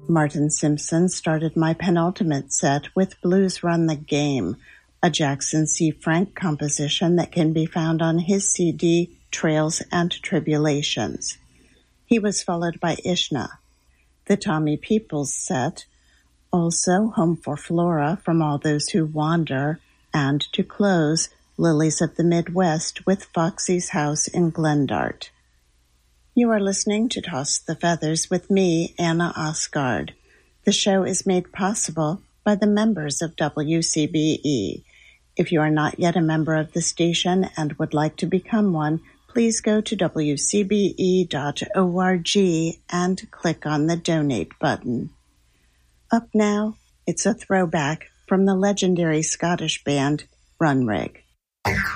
Martin Simpson started my penultimate set with Blues Run the Game, a Jackson C. Frank composition that can be found on his CD, Trails and Tribulations. He was followed by Ishna, the Tommy Peoples set, also Home for Flora from All Those Who Wander, and to close, Lilies of the Midwest with Foxy's House in Glendart. You are listening to Toss the Feathers with me, Anna Osgard. The show is made possible by the members of WCBE. If you are not yet a member of the station and would like to become one, please go to wcbe.org and click on the donate button. Up now, it's a throwback from the legendary Scottish band Runrig.